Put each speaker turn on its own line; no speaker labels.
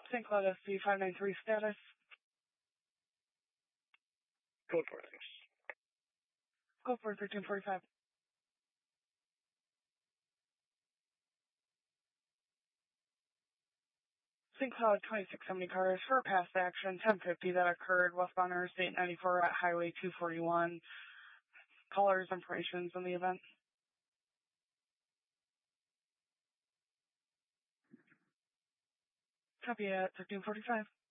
St. Cloud SC 593 status.
Code 4, thanks.
Go for 1345. St. Cloud 2670 cars for past action 1050 that occurred westbound Interstate 94 at Highway 241. Callers information in the event. Copy at 1345.